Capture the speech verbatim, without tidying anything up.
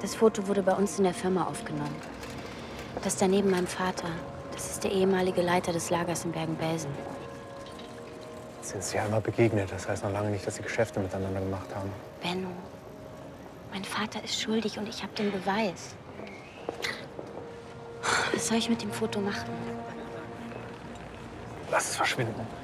Das Foto wurde bei uns in der Firma aufgenommen. Das da neben meinem Vater, das ist der ehemalige Leiter des Lagers in Bergen-Belsen. Sind Sie einmal begegnet, das heißt noch lange nicht, dass Sie Geschäfte miteinander gemacht haben. Benno, mein Vater ist schuldig und ich habe den Beweis. Was soll ich mit dem Foto machen? Lass es verschwinden.